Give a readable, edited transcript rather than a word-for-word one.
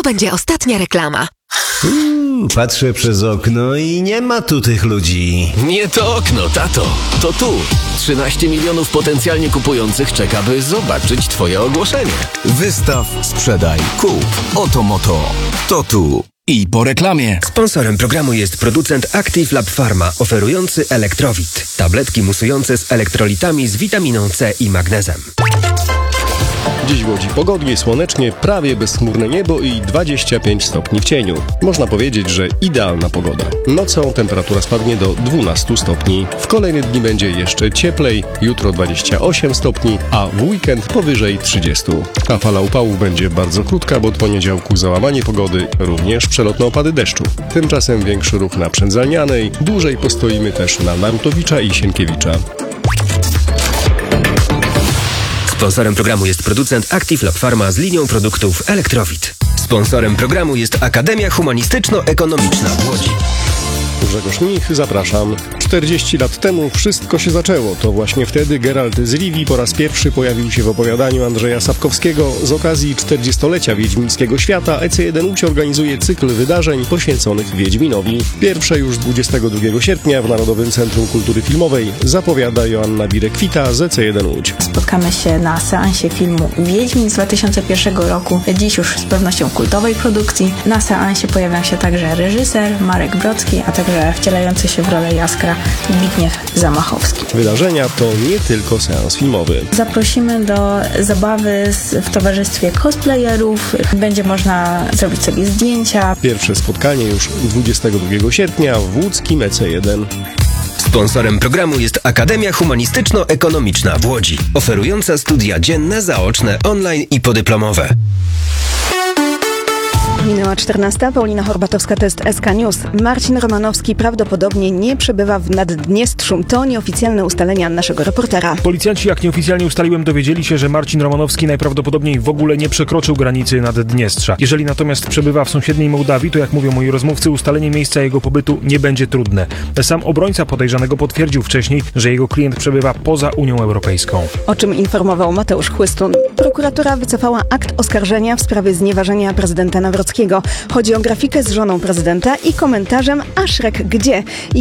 będzie ostatnia reklama. Patrzę przez okno i nie ma tu tych ludzi. Nie to okno, tato. To tu. 13 milionów potencjalnie kupujących czeka, by zobaczyć twoje ogłoszenie. Wystaw, sprzedaj, kup. Oto Moto. To tu. I po reklamie. Sponsorem programu jest producent Active Lab Pharma, oferujący Elektrowit. Tabletki musujące z elektrolitami z witaminą C i magnezem. Dziś w Łodzi pogodnie, słonecznie, prawie bezchmurne niebo i 25 stopni w cieniu. Można powiedzieć, że idealna pogoda. Nocą temperatura spadnie do 12 stopni. W kolejne dni będzie jeszcze cieplej, jutro 28 stopni, a w weekend powyżej 30. A fala upałów będzie bardzo krótka, bo od poniedziałku załamanie pogody, również przelotne opady deszczu. Tymczasem większy ruch na Przędzalnianej, dłużej postoimy też na Narutowicza i Sienkiewicza. Sponsorem programu jest producent Active Lab Pharma z linią produktów Elektrowit. Sponsorem programu jest Akademia Humanistyczno-Ekonomiczna w Łodzi. Grzegorz Mich, zapraszam. 40 lat temu wszystko się zaczęło. To właśnie wtedy Geralt z Rivii po raz pierwszy pojawił się w opowiadaniu Andrzeja Sapkowskiego. Z okazji 40-lecia Wiedźmińskiego Świata EC1 Łódź organizuje cykl wydarzeń poświęconych Wiedźminowi. Pierwsze już 22 sierpnia w Narodowym Centrum Kultury Filmowej, zapowiada Joanna Birek-Kwita z EC1 Łódź. Spotkamy się na seansie filmu Wiedźmin z 2001 roku, dziś już z pewnością kultowej produkcji. Na seansie pojawią się także reżyser Marek Brocki, a także wcielający się w rolę Jaskra Zbigniew Zamachowski. Wydarzenia to nie tylko seans filmowy. Zaprosimy do zabawy w towarzystwie cosplayerów. Będzie można zrobić sobie zdjęcia. Pierwsze spotkanie już 22 sierpnia w łódzkim EC1. Sponsorem programu jest Akademia Humanistyczno-Ekonomiczna w Łodzi, oferująca studia dzienne, zaoczne, online i podyplomowe. Minęła 14. Paulina Horbatowska, to jest SK News. Marcin Romanowski prawdopodobnie nie przebywa w Naddniestrzu. To nieoficjalne ustalenia naszego reportera. Policjanci, jak nieoficjalnie ustaliłem, dowiedzieli się, że Marcin Romanowski najprawdopodobniej w ogóle nie przekroczył granicy Naddniestrza. Jeżeli natomiast przebywa w sąsiedniej Mołdawii, to jak mówią moi rozmówcy, ustalenie miejsca jego pobytu nie będzie trudne. Sam obrońca podejrzanego potwierdził wcześniej, że jego klient przebywa poza Unią Europejską. O czym informował Mateusz Chłystun. Prokuratura wycofała akt oskarżenia w sprawie znieważenia prezydenta Nawrockiego. Chodzi o grafikę z żoną prezydenta i komentarzem: a Szrek gdzie?